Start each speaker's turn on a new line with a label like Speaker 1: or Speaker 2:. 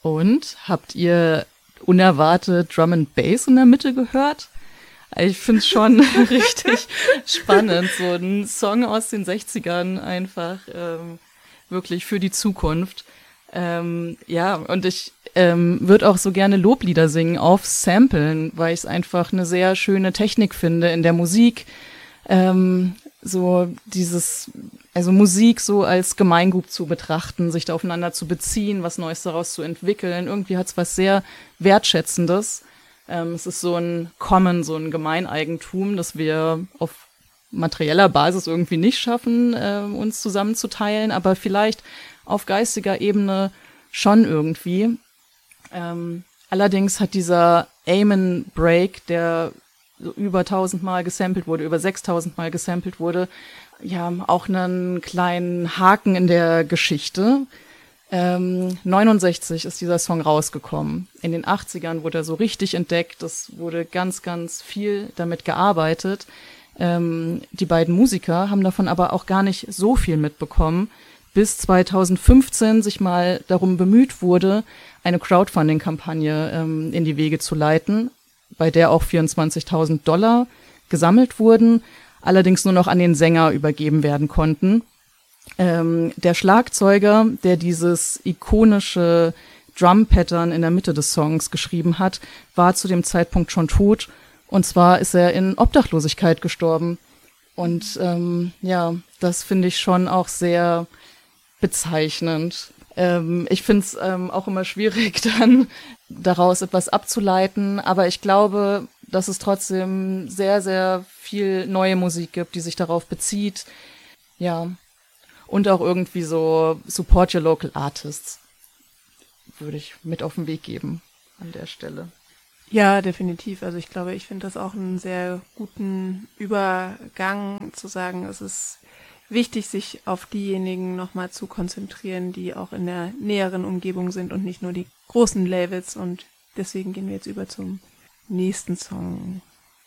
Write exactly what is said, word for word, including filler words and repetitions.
Speaker 1: Und habt ihr unerwartet Drum and Bass in der Mitte gehört? Ich finde es schon richtig spannend, so ein Song aus den sechzigern einfach ähm, wirklich für die Zukunft. Ähm, ja, und ich ähm, würde auch so gerne Loblieder singen auf Samplen, weil ich es einfach eine sehr schöne Technik finde in der Musik. Ähm, so dieses, also Musik so als Gemeingut zu betrachten, sich da aufeinander zu beziehen, was Neues daraus zu entwickeln. Irgendwie hat es was sehr Wertschätzendes. Ähm, es ist so ein Common, so ein Gemeineigentum, das wir auf materieller Basis irgendwie nicht schaffen, äh, uns zusammenzuteilen, aber vielleicht auf geistiger Ebene schon irgendwie. Ähm, allerdings hat dieser Amen Break, der so über tausendmal gesampelt wurde, über sechstausendmal gesampelt wurde, ja, auch einen kleinen Haken in der Geschichte. Ähm, neunundsechzig ist dieser Song rausgekommen. In den achtzigern wurde er so richtig entdeckt. Es wurde ganz, ganz viel damit gearbeitet. Ähm, die beiden Musiker haben davon aber auch gar nicht so viel mitbekommen, bis zweitausendfünfzehn sich mal darum bemüht wurde, eine Crowdfunding-Kampagne ähm, in die Wege zu leiten, bei der auch vierundzwanzigtausend Dollar gesammelt wurden, allerdings nur noch an den Sänger übergeben werden konnten. Ähm, der Schlagzeuger, der dieses ikonische Drum-Pattern in der Mitte des Songs geschrieben hat, war zu dem Zeitpunkt schon tot. Und zwar ist er in Obdachlosigkeit gestorben. Und ähm, ja, das finde ich schon auch sehr bezeichnend. Ähm, ich finde es ähm, auch immer schwierig, dann daraus etwas abzuleiten. Aber ich glaube, dass es trotzdem sehr, sehr viel neue Musik gibt, die sich darauf bezieht. Ja. Und auch irgendwie so Support your local artists würde ich mit auf den Weg geben an der Stelle.
Speaker 2: Ja, definitiv. Also ich glaube, ich finde das auch einen sehr guten Übergang zu sagen, es ist wichtig, sich auf diejenigen nochmal zu konzentrieren, die auch in der näheren Umgebung sind und nicht nur die großen Labels. Und deswegen gehen wir jetzt über zum nächsten Song.